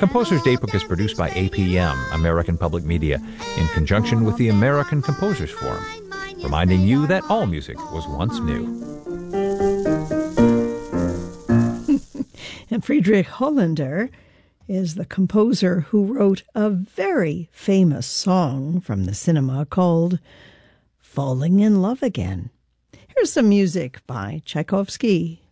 Composer's Datebook is produced by APM, American Public Media, in conjunction with the American Composers Forum, reminding you that all music was once new. And Friedrich Hollander is the composer who wrote a very famous song from the cinema called Falling in Love Again. Here's some music by Tchaikovsky.